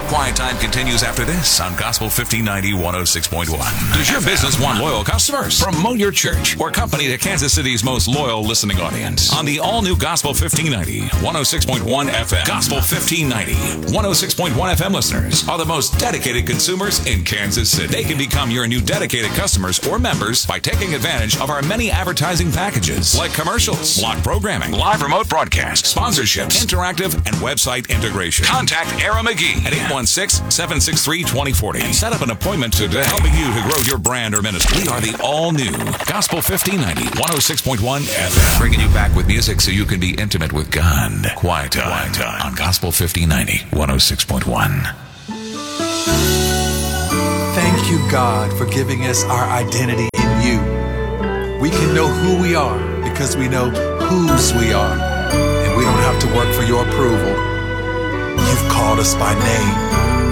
Quiet Time continues after this on Gospel 1590 106.1. Does your business want loyal customers? Promote your church or company to Kansas City's most loyal listening audience on the all-new Gospel 1590 106.1 FM. Gospel 1590 106.1 FM listeners are the most dedicated consumers in Kansas City. They can become your new dedicated customers or members by taking advantage of our many advertising packages like commercials, block programming, live remote broadcasts, sponsorships, interactive, and website integration. Contact Era McGee at 816-763-2040 and set up an appointment today, helping you to grow your brand or ministry. We are the all-new Gospel 1590 106.1 FM, bringing you back with music so you can be intimate with God. Quiet Time on Gospel 1590 106.1. Thank you, God, for giving us our identity in you. We can know who we are because we know whose we are, and we don't have to work for your approval. You've called us by name.